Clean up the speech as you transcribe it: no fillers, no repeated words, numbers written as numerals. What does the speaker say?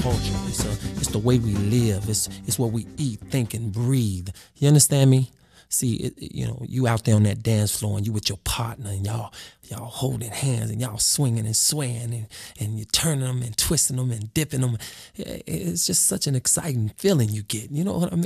culture. It's the way we live. It's what we eat, think, and breathe. You understand me? See, you out there on that dance floor and you with your partner and y'all holding hands and y'all swinging and swaying and you turning them and twisting them and dipping them. It's just such an exciting feeling you get. You know what I mean?